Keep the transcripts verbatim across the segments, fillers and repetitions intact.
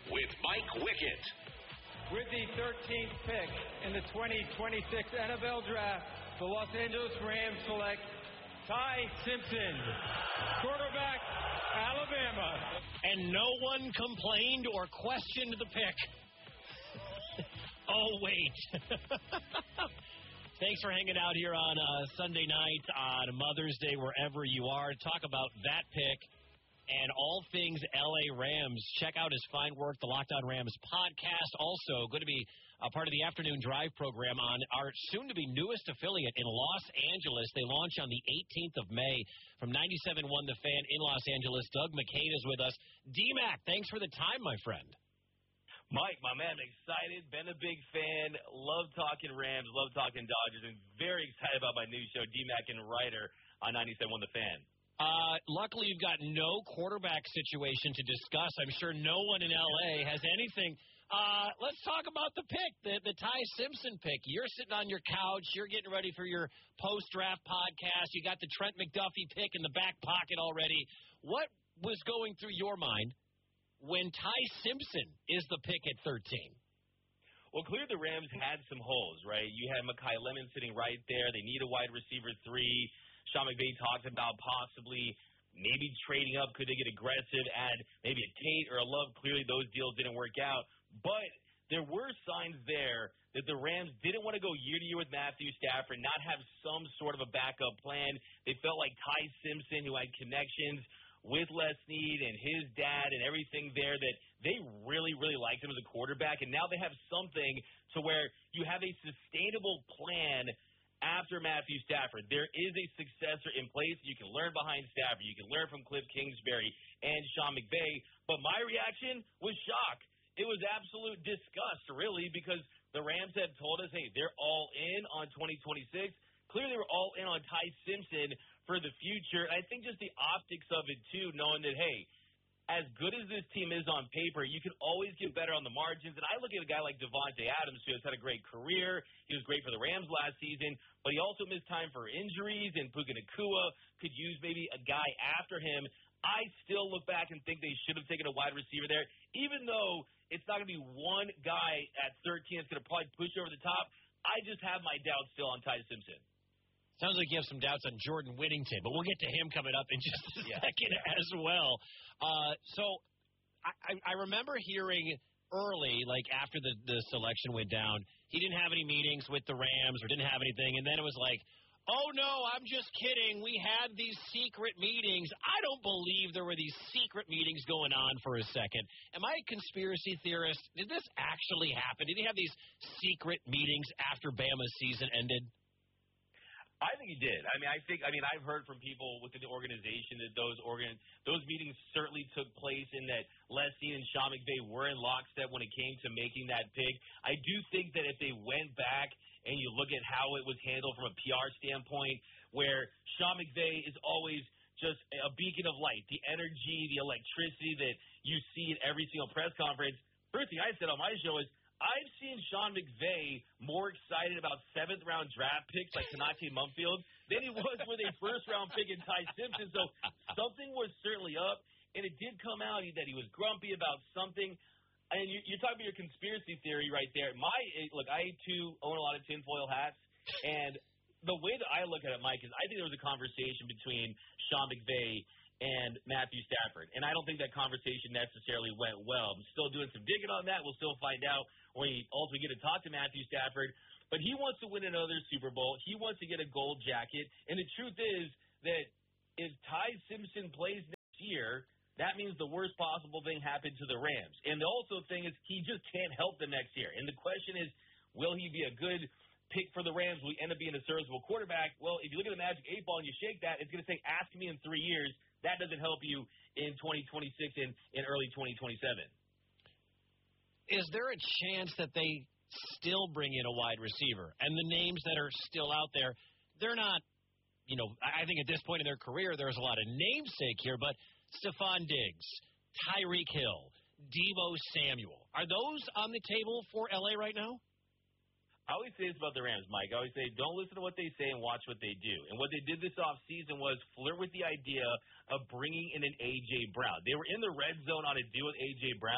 with Mike Wickett. With the thirteenth pick in the twenty twenty-six N F L Draft, the Los Angeles Rams select Ty Simpson, quarterback, Alabama. And no one complained or questioned the pick. Oh, wait. Thanks for hanging out here on uh, Sunday night, on Mother's Day, wherever you are. Talk about that pick and all things L A Rams. Check out his fine work, the Locked On Rams podcast. Also going to be a part of the afternoon drive program on our soon-to-be newest affiliate in Los Angeles. They launch on the eighteenth of May from ninety-seven point one The Fan in Los Angeles. Doug McCain is with us. D-Mac, thanks for the time, my friend. Mike, my man, excited, been a big fan, love talking Rams, love talking Dodgers, and very excited about my new show, D-Mac and Ryder, on ninety-seven point one The Fan. Uh, luckily, you've got no quarterback situation to discuss. I'm sure no one in L A has anything. Uh, let's talk about the pick, the, the Ty Simpson pick. You're sitting on your couch. You're getting ready for your post-draft podcast. You got the Trent McDuffie pick in the back pocket already. What was going through your mind when Ty Simpson is the pick at thirteen? Well, clearly the Rams had some holes, right? You had Mekhi Lemon sitting right there. They need a wide receiver three. Sean McVay talked about possibly maybe trading up. Could they get aggressive, add maybe a Tate or a Love? Clearly those deals didn't work out. But there were signs there that the Rams didn't want to go year to year with Matthew Stafford, not have some sort of a backup plan. They felt like Ty Simpson, who had connections with Les Snead and his dad and everything there, that they really, really liked him as a quarterback. And now they have something to where you have a sustainable plan after Matthew Stafford. There is a successor in place. You can learn behind Stafford. You can learn from Cliff Kingsbury and Sean McVay. But my reaction was shock. It was absolute disgust, really, because the Rams have told us, hey, they're all in on twenty twenty-six. Clearly, they were all in on Ty Simpson for the future. I think just the optics of it, too, knowing that, hey, as good as this team is on paper, you can always get better on the margins. And I look at a guy like Devontae Adams, who has had a great career. He was great for the Rams last season, but he also missed time for injuries, and Puka Nacua could use maybe a guy after him. I still look back and think they should have taken a wide receiver there, even though it's not going to be one guy at thirteen that's going to probably push over the top. I just have my doubts still on Ty Simpson. Sounds like you have some doubts on Jordan Whittington, but we'll get to him coming up in just a yeah. second as well. Uh, so I, I remember hearing early, like after the, the selection went down, he didn't have any meetings with the Rams or didn't have anything, and then it was like, oh, no, I'm just kidding. We had these secret meetings. I don't believe there were these secret meetings going on for a second. Am I a conspiracy theorist? Did this actually happen? Did he have these secret meetings after Bama's season ended? I think he did. I mean, I think. I mean, I've heard from people within the organization that those organ those meetings certainly took place, and that Les Snead and Sean McVay were in lockstep when it came to making that pick. I do think that if they went back and you look at how it was handled from a P R standpoint, where Sean McVay is always just a beacon of light, the energy, the electricity that you see at every single press conference. First thing I said on my show is, I've seen Sean McVay more excited about seventh-round draft picks like Konate Mumfield than he was with a first-round pick in Ty Simpson. So something was certainly up, and it did come out that he was grumpy about something. And you, you're talking about your conspiracy theory right there. My look, I too own a lot of tinfoil hats, and the way that I look at it, Mike, is I think there was a conversation between Sean McVay and Matthew Stafford. And I don't think that conversation necessarily went well. I'm still doing some digging on that. We'll still find out when we ultimately get to talk to Matthew Stafford. But he wants to win another Super Bowl. He wants to get a gold jacket. And the truth is that if Ty Simpson plays next year, that means the worst possible thing happened to the Rams. And the also thing is he just can't help them next year. And the question is, will he be a good pick for the Rams? Will he end up being a serviceable quarterback? Well, if you look at the Magic eight Ball and you shake that, it's going to say, ask me in three years. That doesn't help you in twenty twenty-six and in early twenty twenty-seven. Is there a chance that they still bring in a wide receiver? And the names that are still out there, they're not, you know, I think at this point in their career, there's a lot of namesake here, but Stephon Diggs, Tyreek Hill, Deebo Samuel, are those on the table for L A right now? I always say this about the Rams, Mike. I always say don't listen to what they say and watch what they do. And what they did this offseason was flirt with the idea of bringing in an A J. Brown. They were in the red zone on a deal with A J. Brown.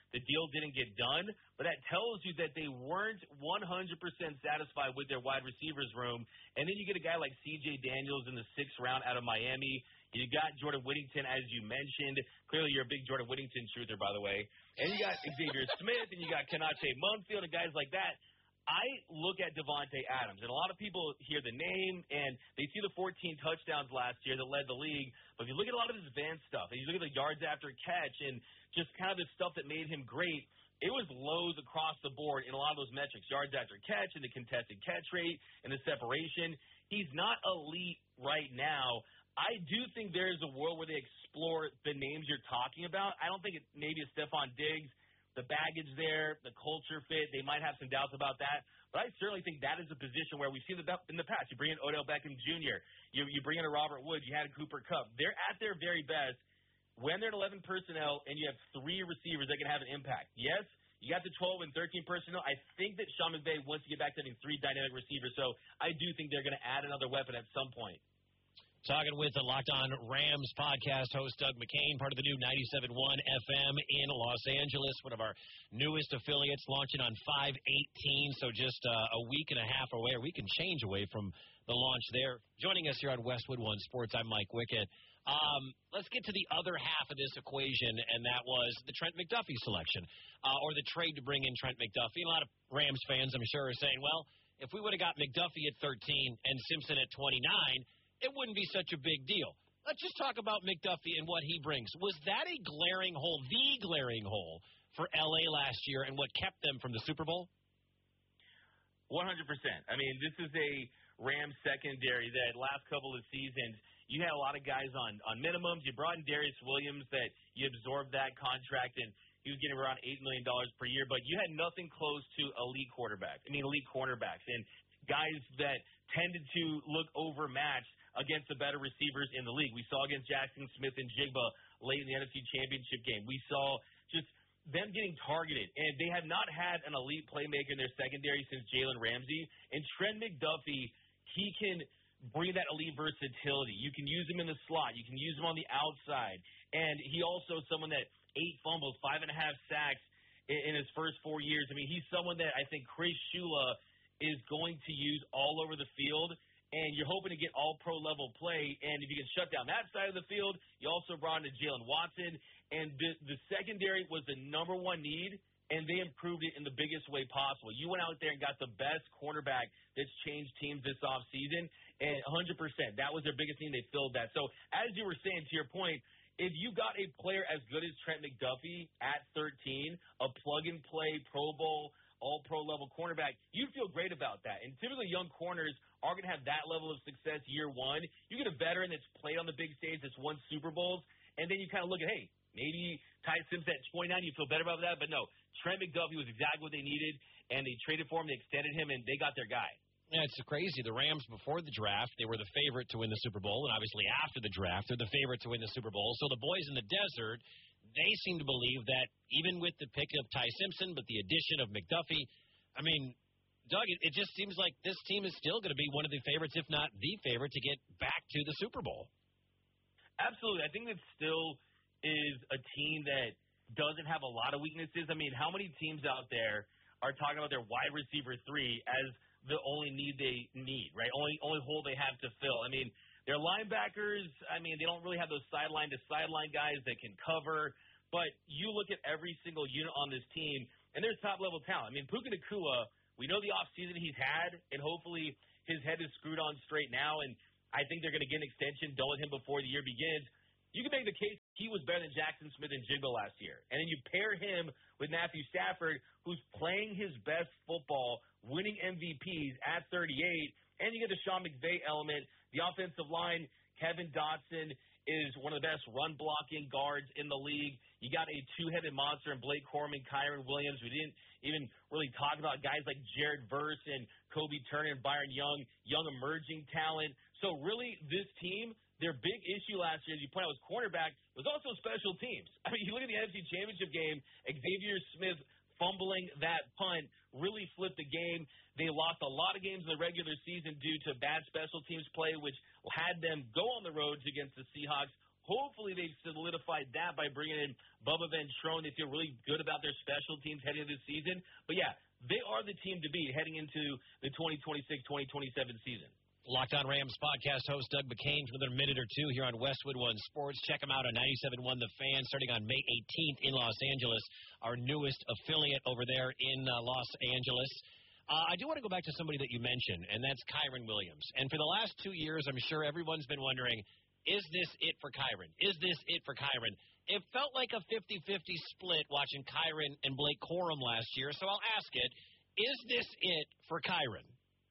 the deal didn't get done, but that tells you that they weren't one hundred percent satisfied with their wide receivers room. And then you get a guy like C J Daniels in the sixth round out of Miami. You got Jordan Whittington, as you mentioned. Clearly, you're a big Jordan Whittington truther, by the way. And you got Xavier Smith, and you got Kenate Munfield, and guys like that. I look at Devontae Adams, and a lot of people hear the name, and they see the fourteen touchdowns last year that led the league. But if you look at a lot of his advanced stuff, and you look at the yards after catch and just kind of the stuff that made him great, it was lows across the board in a lot of those metrics, yards after catch and the contested catch rate and the separation. He's not elite right now. I do think there is a world where they explore the names you're talking about. I don't think it maybe it's Stephon Diggs. The baggage there, the culture fit, they might have some doubts about that. But I certainly think that is a position where we've seen it in the past. You bring in Odell Beckham Junior You, you bring in a Robert Woods. You had a Cooper Kupp. They're at their very best when they're at eleven personnel and you have three receivers that can have an impact. Yes, you got the twelve and thirteen personnel. I think that Sean McVay wants to get back to having three dynamic receivers. So I do think they're going to add another weapon at some point. Talking with the Locked On Rams podcast host, Doug McCain, part of the new ninety-seven point one F M in Los Angeles, one of our newest affiliates, launching on five eighteen, so just uh, a week and a half away, or week and change away from the launch there. Joining us here on Westwood One Sports, I'm Mike Wickett. Um, let's get to the other half of this equation, and that was the Trent McDuffie selection, uh, or the trade to bring in Trent McDuffie. And a lot of Rams fans, I'm sure, are saying, well, if we would have got McDuffie at thirteen and Simpson at twenty-nine, it wouldn't be such a big deal. Let's just talk about McDuffie and what he brings. Was that a glaring hole, the glaring hole for L A last year and what kept them from the Super Bowl? one hundred percent. I mean, this is a Rams secondary that last couple of seasons, you had a lot of guys on, on minimums. You brought in Darius Williams that you absorbed that contract, and he was getting around eight million dollars per year, but you had nothing close to elite quarterbacks. I mean, elite cornerbacks and guys that tended to look overmatched against the better receivers in the league. We saw against Jackson Smith and Jigba late in the N F C Championship game. We saw just them getting targeted, and they have not had an elite playmaker in their secondary since Jalen Ramsey. And Trent McDuffie, he can bring that elite versatility. You can use him in the slot. You can use him on the outside. And he also is someone that eight fumbles, five and a half sacks in, in his first four years. I mean, he's someone that I think Chris Shula is going to use all over the field. And you're hoping to get all-pro level play. And if you can shut down that side of the field, you also brought in Jalen Watson. And the, the secondary was the number one need, and they improved it in the biggest way possible. You went out there and got the best cornerback that's changed teams this offseason, and one hundred percent. That was their biggest need. They filled that. So as you were saying, to your point, if you got a player as good as Trent McDuffie at thirteen, a plug-and-play Pro Bowl, all-pro level cornerback, you'd feel great about that. And typically young corners are going to have that level of success year one. You get a veteran that's played on the big stage, that's won Super Bowls, and then you kind of look at, hey, maybe Ty Simpson at twenty-nine, you feel better about that. But no, Trent McDuffie was exactly what they needed, and they traded for him, they extended him, and they got their guy. Yeah, it's crazy. The Rams, before the draft, they were the favorite to win the Super Bowl, and obviously after the draft, they're the favorite to win the Super Bowl. So the boys in the desert, they seem to believe that even with the pick of Ty Simpson, but the addition of McDuffie, I mean, Doug, it, it just seems like this team is still going to be one of the favorites, if not the favorite, to get back to the Super Bowl. Absolutely. I think it still is a team that doesn't have a lot of weaknesses. I mean, how many teams out there are talking about their wide receiver three as the only need they need, right? Only only hole they have to fill. I mean, their linebackers, I mean, they don't really have those sideline-to-sideline guys that can cover. But you look at every single unit on this team, and there's top-level talent. I mean, Puka Nacua, we know the offseason he's had, and hopefully his head is screwed on straight now, and I think they're going to get an extension done with him before the year begins. You can make the case he was better than Jackson Smith and Jigba last year. And then you pair him with Matthew Stafford, who's playing his best football, winning M V Ps at thirty-eight, and you get the Sean McVay element. The offensive line, Kevin Dotson is one of the best run-blocking guards in the league. You got a two-headed monster in Blake Corum, Kyron Williams. We didn't even really talk about guys like Jared Verse and Kobe Turner and Byron Young, young emerging talent. So really, this team, their big issue last year, as you point out, was cornerback, was also special teams. I mean, you look at the N F C Championship game, Xavier Smith fumbling that punt really flipped the game. They lost a lot of games in the regular season due to bad special teams play, which had them go on the roads against the Seahawks. Hopefully they've solidified amplify that by bringing in Bubba Ventrone. They feel really good about their special teams heading into the season. But, yeah, they are the team to beat heading into the twenty twenty-six twenty twenty-seven season. Locked On Rams podcast host Doug McCain for another minute or two here on Westwood One Sports. Check him out on ninety-seven point one The Fan starting on May eighteenth in Los Angeles, our newest affiliate over there in uh, Los Angeles. Uh, I do want to go back to somebody that you mentioned, and that's Kyren Williams. And for the last two years, I'm sure everyone's been wondering, is this it for Kyren? Is this it for Kyren? It felt like a fifty-fifty split watching Kyren and Blake Corum last year, so I'll ask it, is this it for Kyren?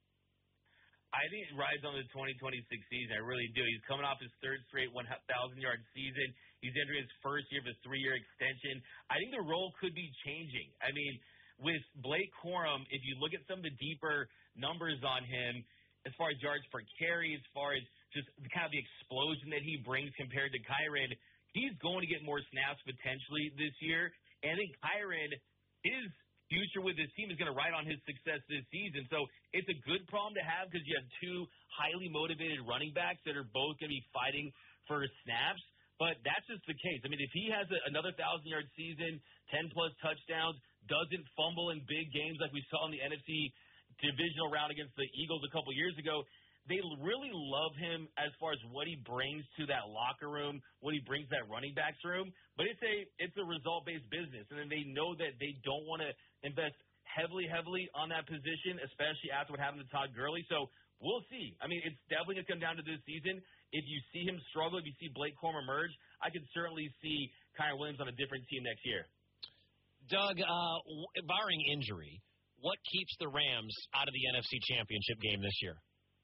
I think it rides on the twenty twenty-six season. I really do. He's coming off his third straight one thousand yard season. He's entering his first year of a three-year extension. I think the role could be changing. I mean, with Blake Corum, if you look at some of the deeper numbers on him, as far as yards per carry, as far as just kind of the explosion that he brings compared to Kyren, he's going to get more snaps potentially this year. And I think Kyren, his future with his team is going to ride on his success this season. So it's a good problem to have because you have two highly motivated running backs that are both going to be fighting for snaps. But that's just the case. I mean, if he has a, another one thousand yard season, ten-plus touchdowns, doesn't fumble in big games like we saw in the N F C divisional round against the Eagles a couple years ago, they really love him as far as what he brings to that locker room, what he brings to that running backs room. But it's a it's a result-based business, and then they know that they don't want to invest heavily, heavily on that position, especially after what happened to Todd Gurley. So we'll see. I mean, it's definitely going to come down to this season. If you see him struggle, if you see Blake Corum emerge, I could certainly see Kyren Williams on a different team next year. Doug, uh, barring injury, what keeps the Rams out of the N F C Championship game this year?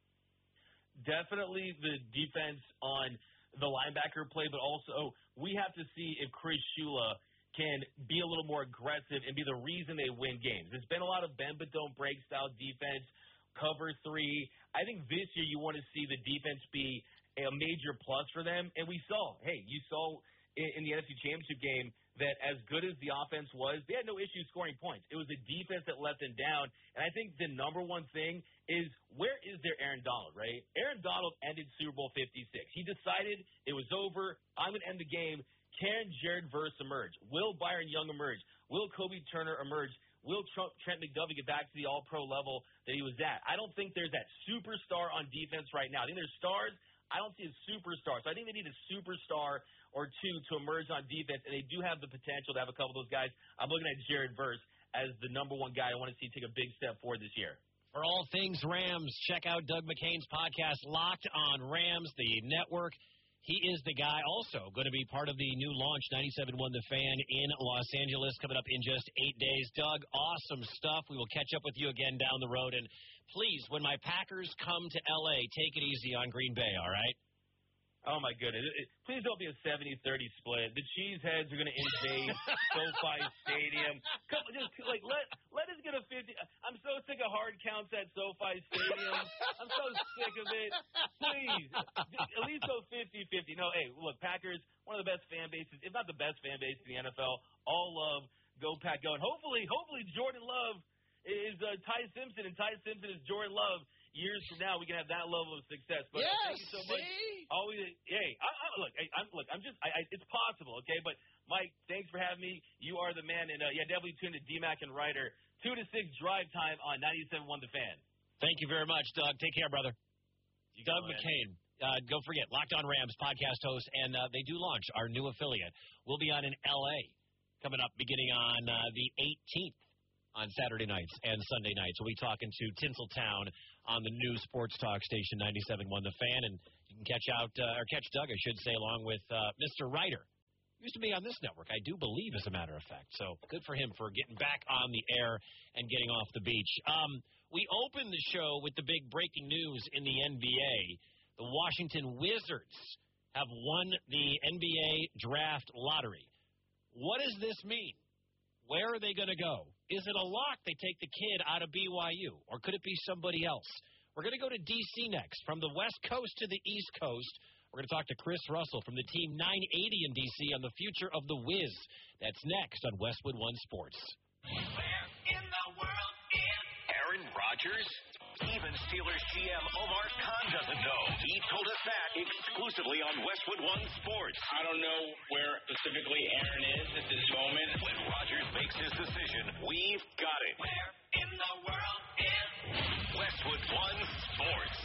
Definitely the defense on the linebacker play, but also we have to see if Chris Shula can be a little more aggressive and be the reason they win games. It's been a lot of bend but don't break style defense, cover three. I think this year you want to see the defense be a major plus for them, and we saw, hey, you saw in, in the N F C Championship game that as good as the offense was, they had no issue scoring points. It was the defense that let them down, and I think the number one thing is where is their Aaron Donald, right? Aaron Donald ended Super Bowl fifty-six. He decided it was over. I'm going to end the game. Can Jared Verse emerge? Will Byron Young emerge? Will Kobe Turner emerge? Will Trent McDuffie get back to the all-pro level that he was at? I don't think there's that superstar on defense right now. I think there's stars. I don't see a superstar. So I think they need a superstar or two to emerge on defense, and they do have the potential to have a couple of those guys. I'm looking at Jared Verse as the number one guy I want to see take a big step forward this year. For all things Rams, check out Doug McCain's podcast, Locked on Rams, the network. He is the guy also going to be part of the new launch, ninety-seven point one The Fan in Los Angeles, coming up in just eight days. Doug, awesome stuff. We will catch up with you again down the road. And please, when my Packers come to L A, take it easy on Green Bay, all right? Oh, my goodness. It, it, please don't be a seventy thirty split. The Cheeseheads are going to invade SoFi Stadium. Come, just, like, let let us get a fifty. I'm so sick of hard counts at SoFi Stadium. I'm so sick of it. Please, at least go fifty-fifty. No, hey, look, Packers, one of the best fan bases, if not the best fan base in the N F L. All love. Go Pack, go. And hopefully, hopefully Jordan Love is uh, Ty Simpson, and Ty Simpson is Jordan Love. Years from now, we can have that level of success. But yes, thank you so much. See? Always, hey, I, I, look, I, I'm look, I'm just, I, I, it's possible, okay? But Mike, thanks for having me. You are the man, and uh, yeah, definitely tune to D-Mac and Ryder. Two to six drive time on ninety-seven point one The Fan. Thank you very much, Doug. Take care, brother. You Doug go, McCain. Uh, don't forget, Locked on Rams podcast host, and uh, they do launch our new affiliate. We'll be on in L A coming up beginning on uh, the eighteenth. On Saturday nights and Sunday nights. We'll be talking to Tinseltown on the new sports talk station ninety-seven point one The Fan, and you can catch out uh, or catch Doug, I should say, along with uh, Mister Ryder. Used to be on this network, I do believe, as a matter of fact. So good for him for getting back on the air and getting off the beach. Um, we opened the show with the big breaking news in the N B A. The Washington Wizards have won the N B A draft lottery. What does this mean? Where are they going to go? Is it a lock they take the kid out of B Y U, or could it be somebody else? We're going to go to D C next. From the West Coast to the East Coast, we're going to talk to Chris Russell from the Team nine eighty in D C on the future of the Wiz. That's next on Westwood One Sports. Where in the world is Aaron Rodgers? Rogers? Even Steelers G M Omar Khan doesn't know. He told us that exclusively on Westwood One Sports. I don't know where specifically Aaron is at this moment. When Rogers makes his decision, we've got it. Where in the world is Westwood One Sports?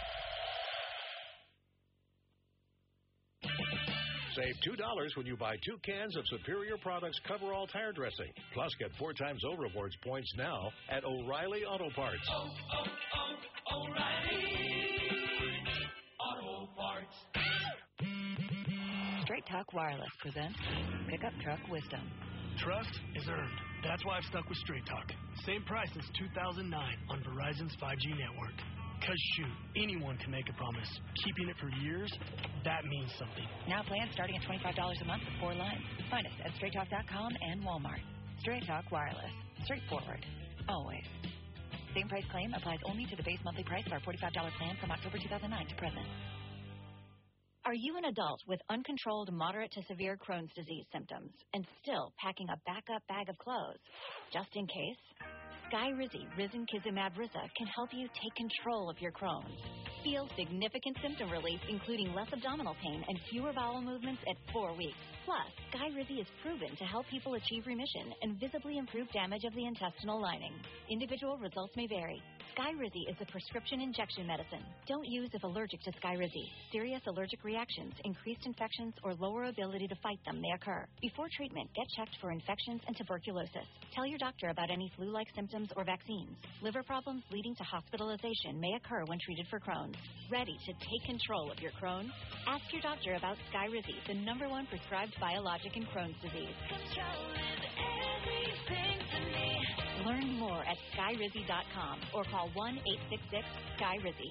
Save two dollars when you buy two cans of Superior Products Coverall Tire Dressing. Plus, get four times O Rewards points now at O'Reilly Auto Parts. Oh, oh, oh, O'Reilly Auto Parts. Straight Talk Wireless presents Pickup Truck Wisdom. Trust is earned. That's why I've stuck with Straight Talk. Same price since two thousand nine on Verizon's five G network. Because, shoot, anyone can make a promise. Keeping it for years, that means something. Now plans starting at twenty-five dollars a month with four lines. Find us at straight talk dot com and Walmart. Straight Talk Wireless. Straightforward. Always. Same price claim applies only to the base monthly price of our forty-five dollars plan from October two thousand nine to present. Are you an adult with uncontrolled moderate to severe Crohn's disease symptoms and still packing a backup bag of clothes? Just in case? Skyrizi Risankizumab Risa can help you take control of your Crohn's. Feel significant symptom relief, including less abdominal pain and fewer bowel movements at four weeks. Plus, Skyrizi is proven to help people achieve remission and visibly improve damage of the intestinal lining. Individual results may vary. Skyrizi is a prescription injection medicine. Don't use if allergic to Skyrizi. Serious allergic reactions, increased infections, or lower ability to fight them may occur. Before treatment, get checked for infections and tuberculosis. Tell your doctor about any flu-like symptoms or vaccines. Liver problems leading to hospitalization may occur when treated for Crohn's. Ready to take control of your Crohn's? Ask your doctor about Skyrizi, the number one prescribed biologic in Crohn's disease. Control is everything to me. Learn more at skyrizi dot com or call one eight six six Sky Rizzi.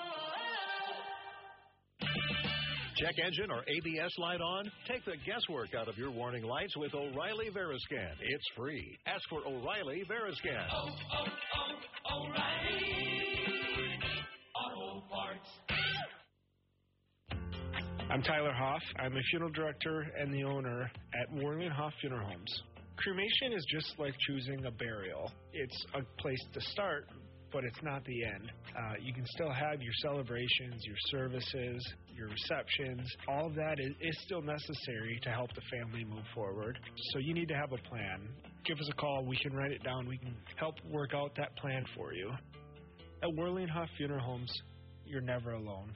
Check engine or A B S light on? Take the guesswork out of your warning lights with O'Reilly Veriscan. It's free. Ask for O'Reilly Veriscan. Oh, oh, oh, O'Reilly Auto Parts. I'm Tyler Hoff. I'm a funeral director and the owner at Worley Hoff Funeral Homes. Cremation is just like choosing a burial. It's a place to start, but it's not the end. Uh, you can still have your celebrations, your services, your receptions. All of that is, is still necessary to help the family move forward. So you need to have a plan. Give us a call. We can write it down. We can help work out that plan for you. At Worley Hoff Funeral Homes, you're never alone.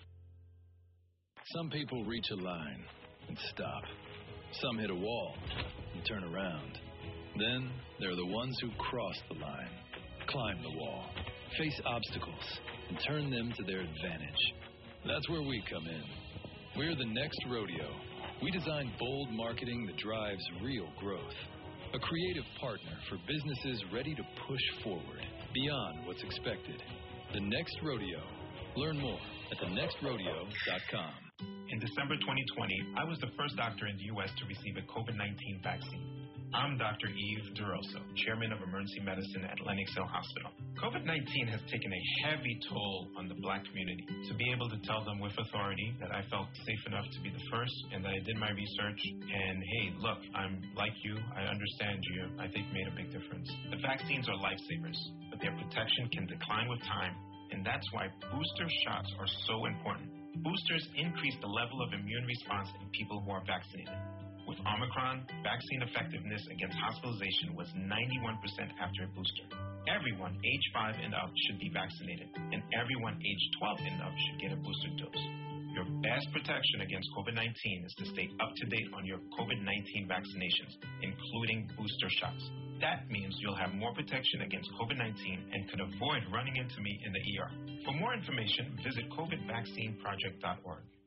Some people reach a line and stop. Some hit a wall and turn around. Then there are the ones who cross the line, climb the wall, face obstacles, and turn them to their advantage. That's where we come in. We're the next rodeo. We design bold marketing that drives real growth. A creative partner for businesses ready to push forward, beyond what's expected. The Next Rodeo. Learn more at the next rodeo dot com. In December twenty twenty, I was the first doctor in the U S to receive a COVID nineteen vaccine. I'm Doctor Eve DeRosa, Chairman of Emergency Medicine at Lenox Hill Hospital. COVID nineteen has taken a heavy toll on the Black community. To be able to tell them with authority that I felt safe enough to be the first and that I did my research and, hey, look, I'm like you, I understand you, I think made a big difference. The vaccines are lifesavers, but their protection can decline with time, and that's why booster shots are so important. Boosters increase the level of immune response in people who are vaccinated. With Omicron, vaccine effectiveness against hospitalization was ninety-one percent after a booster. Everyone age five and up should be vaccinated, and everyone age twelve and up should get a booster dose. Your best protection against COVID nineteen is to stay up to date on your COVID nineteen vaccinations, including booster shots. That means you'll have more protection against COVID nineteen and could avoid running into me in the E R. For more information, visit covid vaccine project dot org.